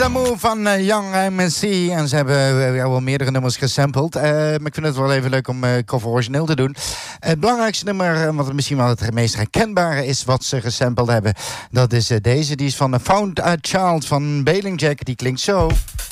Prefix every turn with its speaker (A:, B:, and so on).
A: D'amour van Young MNC. En ze hebben wel meerdere nummers gesampled. Maar ik vind het wel even leuk om cover origineel te doen. Het belangrijkste nummer, wat misschien wel het meest herkenbare is wat ze gesampled hebben, dat is deze. Die is van Found a Child van Bailing Jack. Die klinkt zo.